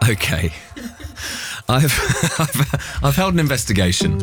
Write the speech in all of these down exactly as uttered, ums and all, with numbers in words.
Okay. I've, I've I've held an investigation.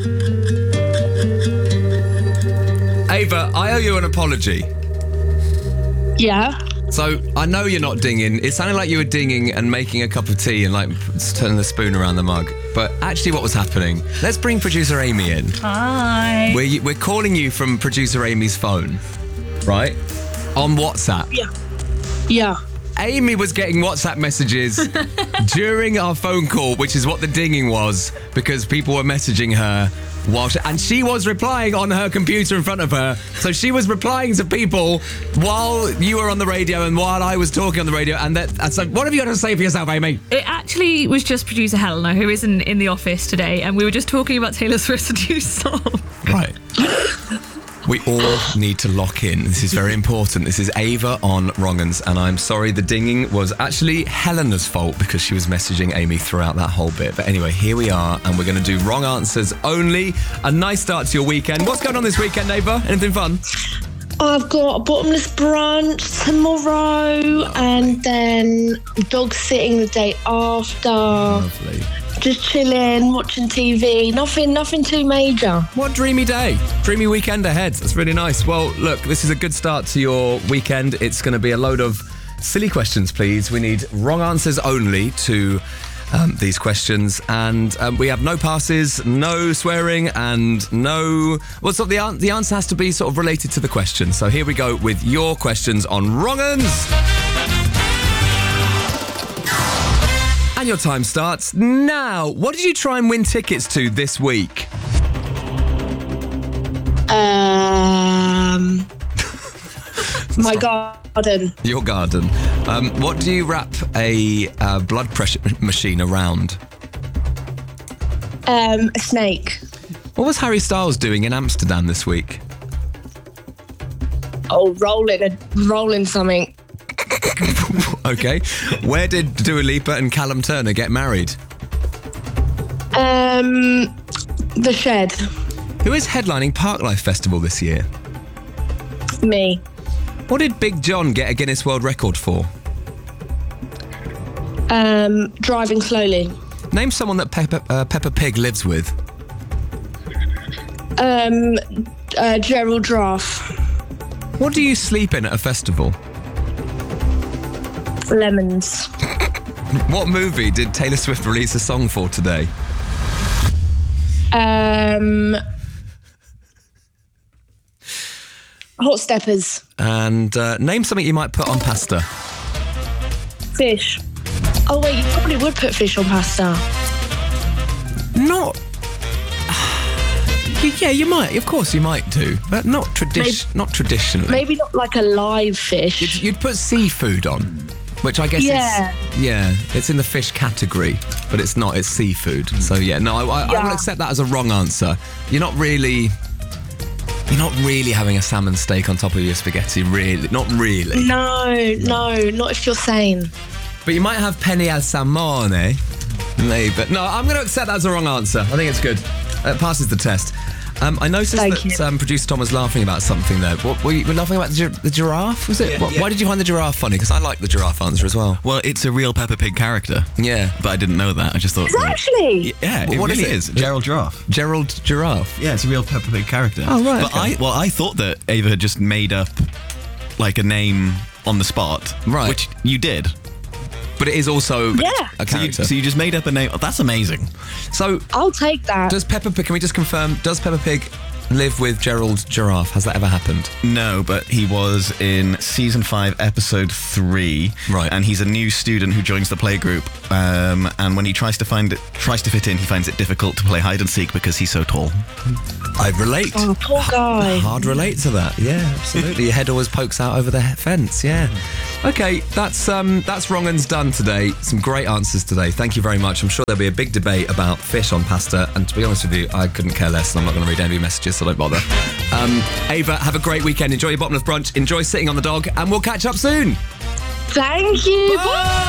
Ava, I owe you an apology. Yeah. So, I know you're not dinging. It sounded like you were dinging and making a cup of tea and like turning the spoon around the mug. But actually what was happening, let's bring producer Amy in. Hi. We're, we're calling you from producer Amy's phone, right? On WhatsApp. Yeah. Yeah. Amy was getting WhatsApp messages during our phone call, which is what the dinging was, because people were messaging her while she, and she was replying on her computer in front of her. So she was replying to people while you were on the radio and while I was talking on the radio. And that, and so what have you got to say for yourself, Amy? It actually was just producer Helena, who isn't in the office today, and we were just talking about Taylor Swift's new song. Right. We all need to lock in. This is very important. This is Ava on Wrong'uns, and I'm sorry the dinging was actually Helena's fault because she was messaging Amy throughout that whole bit. But anyway, here we are, and we're going to do wrong answers only. A nice start to your weekend. What's going on this weekend, Ava? Anything fun? I've got a bottomless brunch tomorrow, and then dog sitting the day after. Lovely. Just chilling, watching T V. Nothing, nothing too major. What dreamy day. Dreamy weekend ahead. That's really nice. Well, look, this is a good start to your weekend. It's going to be a load of silly questions, please. We need wrong answers only to um, these questions. And um, we have no passes, no swearing, and no... Well, so the, an- the answer has to be sort of related to the question. So here we go with your questions on Wrong'uns. And your time starts now. What did you try and win tickets to this week? Um, my garden. Your garden. Um, what do you wrap a uh, blood pressure machine around? Um, a snake. What was Harry Styles doing in Amsterdam this week? Oh, rolling, a, rolling something. Okay. Where did Dua Lipa and Callum Turner get married? Um, the shed. Who is headlining Parklife Festival this year? Me. What did Big John get a Guinness World Record for? Um, driving slowly. Name someone that Peppa, uh, Peppa Pig lives with. Um, uh, Gerald Giraffe. What do you sleep in at a festival? Lemons. What movie did Taylor Swift release a song for today? Um, Hot Steppers. And uh, name something you might put on pasta. Fish. Oh wait, you probably would put fish on pasta. Not... Yeah, you might. Of course you might do. But not, tradi- Maybe- not traditionally. Maybe not like a live fish. You'd, you'd put seafood on, which I guess Yeah. is... Yeah, it's in the fish category, but it's not. It's seafood. So yeah, no, I, I, Yeah. I will accept that as a wrong answer. You're not really... You're not really having a salmon steak on top of your spaghetti, really. Not really. No, no, not if you're sane. But you might have penne al salmone. Maybe. No, I'm going to accept that as a wrong answer. I think it's good. It passes the test. Um, I noticed Thank that you. um, producer Tom was laughing about something there. What, were you were laughing about the, gi- the giraffe? Was it? Yeah, What- yeah. Why did you find the giraffe funny? Because I like the giraffe answer as well. Well, it's a real Peppa Pig character, Yeah. but I didn't know that. I just thought... Actually, Yeah, it Well, what really is is. it? Gerald Giraffe. Gerald Giraffe. Yeah, it's a real Peppa Pig character. Oh, right, But okay. I, well, I thought that Ava had just made up, like, a name on the spot. Right. Which you did. But it is also Yeah. a So you, character. so you just made up a name. Oh, that's amazing. So, I'll take that. does Peppa Pig, can we just confirm, does Peppa Pig live with Gerald Giraffe? Has that ever happened? No, but he was in season five, episode three. Right. And he's a new student who joins the playgroup. Um, and when he tries to find it, tries to fit in, he finds it difficult to play hide and seek because he's so tall. I relate. Oh, poor guy. Hard relate to that. Yeah, absolutely. Your head always pokes out over the he- fence. Yeah. Okay, that's um, that's Wrong'uns done today. Some great answers today. Thank you very much. I'm sure there'll be a big debate about fish on pasta. And to be honest with you, I couldn't care less. And I'm not going to read any of your messages, so don't bother. Um, Ava, have a great weekend. Enjoy your bottomless brunch. Enjoy sitting on the dog, and we'll catch up soon. Thank you. Bye.